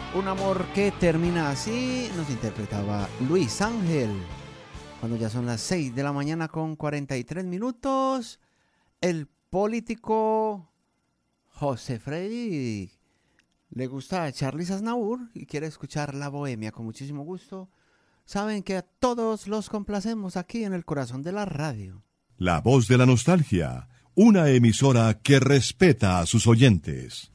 Un amor que termina así, nos interpretaba Luis Ángel. Cuando ya son las 6 de la mañana con 43 minutos, el político José Freddy le gusta a Charly Aznavour y quiere escuchar La Bohemia con muchísimo gusto. Saben que a todos los complacemos aquí en el corazón de la radio. La Voz de la Nostalgia, una emisora que respeta a sus oyentes.